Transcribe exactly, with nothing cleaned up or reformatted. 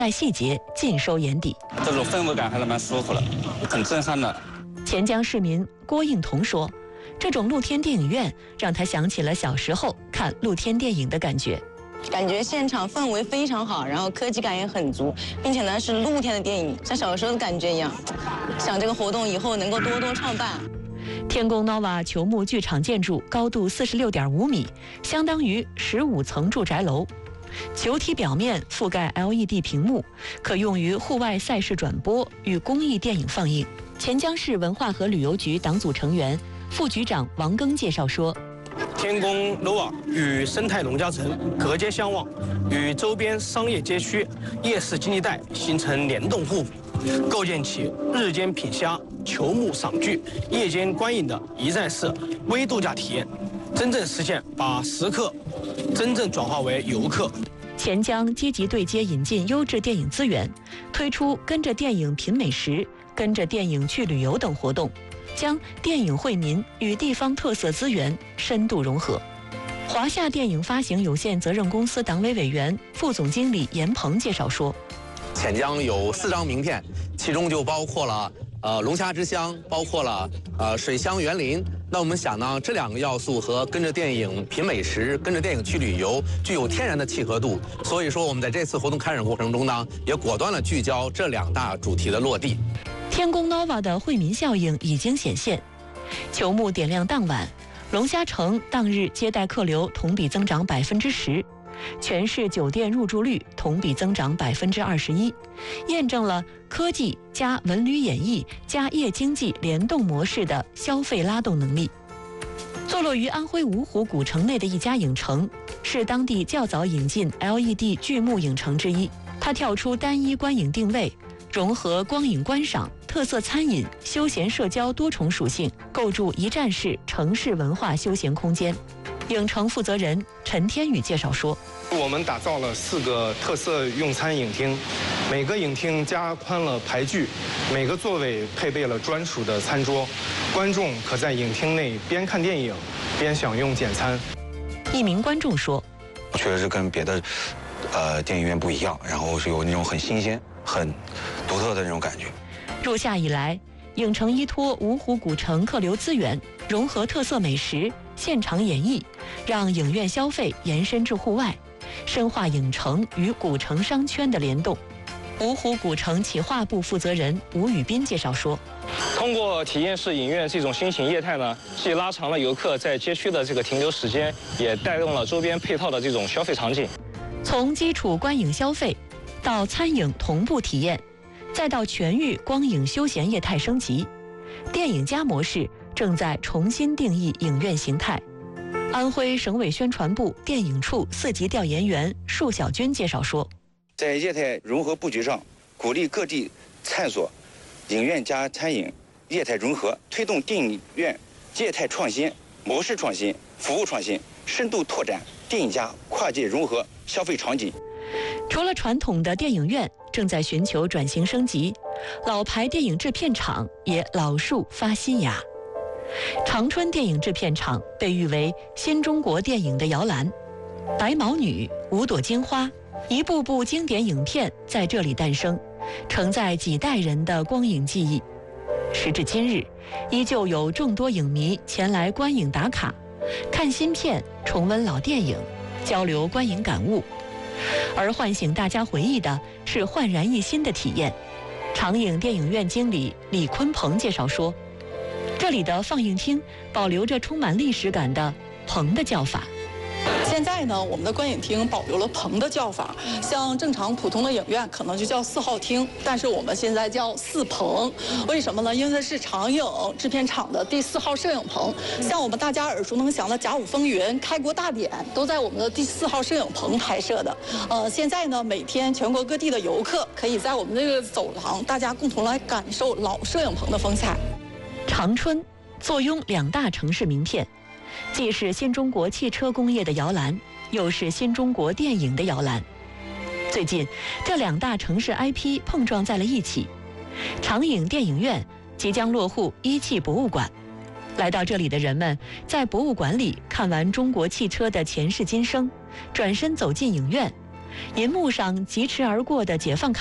在细节尽收眼底。 这种氛围感还是蛮舒服的，很震撼的。 钱江市民郭应彤说，这种露天电影院让他想起了小时候看露天电影的感觉。 感觉现场氛围非常好，然后科技感也很足，并且呢是露天的电影，像小时候的感觉一样。想这个活动以后能够多多创办。 天宫 Nova 球幕剧场建筑高度四十六点五米，相当于十五层住宅楼。球体表面覆盖 L E D 屏幕，可用于户外赛事转播与公益电影放映。钱江市文化和旅游局党组成员、副局长王庚介绍说。 天宫 Nova 与生态农家城隔街相望，与周边商业街区、夜市经济带形成联动互补，构建起日间品虾、球幕赏剧、夜间观影的一站式微度假体验，真正实现把食客真正转化为游客。 钱江积极对接引进优质电影资源，推出跟着电影品美食、跟着电影去旅游等活动。将电影惠民与地方特色资源深度融合。华夏电影发行有限责任公司党委委员、副总经理严鹏介绍说， 钱江有四张名片，其中就包括了呃龙虾之乡，包括了呃水乡园林。那我们想呢，这两个要素和跟着电影品美食、跟着电影去旅游具有天然的契合度，所以说我们在这次活动开展过程中呢，也果断了聚焦这两大主题的落地。 天宫 Nova 的惠民效应已经显现，球幕点亮当晚，龙虾城当日接待客流同比增长百分之十，全市酒店入住率同比增长百分之二十一，验证了科技加文旅演艺加夜经济联动模式的消费拉动能力。坐落于安徽芜湖古城内的一家影城，是当地较早引进 L E D 巨幕影城之一。它跳出单一观影定位，融合光影观赏、特色餐饮、休闲社交多重属性，构筑一站式城市文化休闲空间。影城负责人陈天宇介绍说， 我们打造了四个特色用餐影厅，每个影厅加宽了排距，每个座位配备了专属的餐桌，观众可在影厅内边看电影边享用简餐。 一名观众说， 确实是跟别的呃电影院不一样，然后是有那种很新鲜、很独特的那种感觉。 入夏以来，影城依托芜湖古城客流资源，融合特色美食、现场演绎，让影院消费延伸至户外，深化影城与古城商圈的联动。芜湖古城企划部负责人吴宇斌介绍说， 通过体验式影院这种新型业态呢，既拉长了游客在街区的这个停留时间，也带动了周边配套的这种消费场景。 从基础观影消费到餐饮同步体验，再到全域光影休闲业态升级，电影加模式正在重新定义影院形态。安徽省委宣传部电影处四级调研员束小军介绍说， 在业态融合布局上，鼓励各地探索影院加餐饮业态融合，推动电影院业态创新、模式创新、服务创新，深度拓展电影加跨界融合消费场景。 除了传统的电影院正在寻求转型升级，老牌电影制片厂也老树发新芽。长春电影制片厂被誉为新中国电影的摇篮，白毛女、五朵金花，一部部经典影片在这里诞生，承载几代人的光影记忆。时至今日，依旧有众多影迷前来观影打卡，看新片、重温老电影，交流观影感悟。而唤醒大家回忆的是焕然一新的体验。长影电影院经理李坤鹏介绍说，这里的放映厅保留着充满历史感的棚的叫法。 现在呢，我们的观影厅保留了棚的叫法，像正常普通的影院可能就叫四号厅，但是我们现在叫四棚。为什么呢？因为它是长影制片厂的第四号摄影棚，像我们大家耳熟能详的《甲午风云》《开国大典》都在我们的第四号摄影棚拍摄的。呃，现在呢，每天全国各地的游客可以在我们这个走廊，大家共同来感受老摄影棚的风采。 长春坐拥两大城市名片，既是新中国汽车工业的摇篮，又是新中国电影的摇篮。最近，这两大城市 I P 碰撞在了一起。长影电影院即将落户一汽博物馆，来到这里的人们在博物馆里看完中国汽车的前世今生，转身走进影院， 银幕上疾驰而过的解放